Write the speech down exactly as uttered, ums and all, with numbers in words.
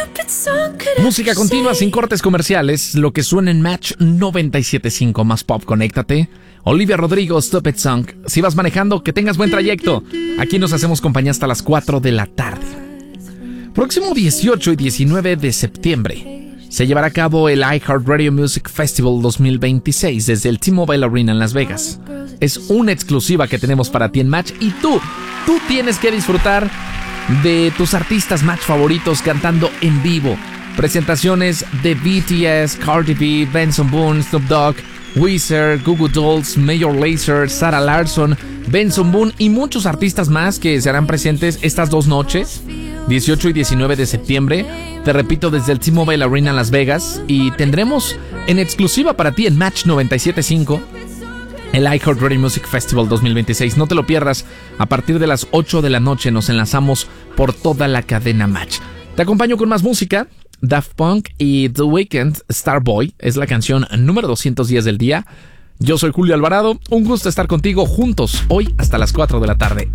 Música continua sin cortes comerciales, lo que suena en Match noventa y siete punto cinco más pop, conéctate. Olivia Rodrigo, Stupid Song. Si vas manejando, que tengas buen trayecto. Aquí nos hacemos compañía hasta las cuatro de la tarde. Próximo dieciocho y diecinueve de septiembre se llevará a cabo el iHeartRadio Music Festival dos mil veintiséis desde el T-Mobile Arena en Las Vegas. Es una exclusiva que tenemos para ti en Match y tú, tú tienes que disfrutar de tus artistas Match favoritos cantando en vivo. Presentaciones de B T S, Cardi B, Benson Boone, Snoop Dogg, Weezer, Goo Goo Dolls, Major Lazer, Sarah Larsson, Benson Boone y muchos artistas más que se harán presentes estas dos noches, dieciocho y diecinueve de septiembre. Te repito, desde el T-Mobile Arena en Las Vegas, y tendremos en exclusiva para ti en Match noventa y siete punto cinco el iHeartRadio Music Festival dos mil veintiséis. No te lo pierdas. A partir de las ocho de la noche nos enlazamos por toda la cadena Match. Te acompaño con más música. Daft Punk y The Weeknd, Starboy, es la canción número doscientos diez del día. Yo soy Julio Alvarado, un gusto estar contigo juntos hoy hasta las cuatro de la tarde.